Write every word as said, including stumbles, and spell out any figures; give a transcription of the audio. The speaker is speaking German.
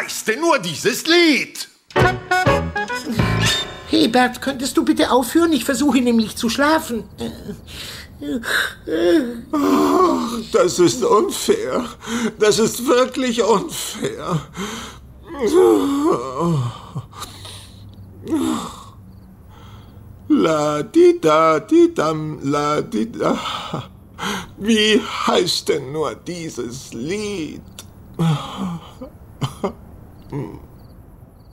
heißt denn nur dieses Lied? Hey Bert, könntest du bitte aufhören? Ich versuche nämlich zu schlafen. Oh, das ist unfair. Das ist wirklich unfair. La di da di dam, la di da. Wie heißt denn nur dieses Lied?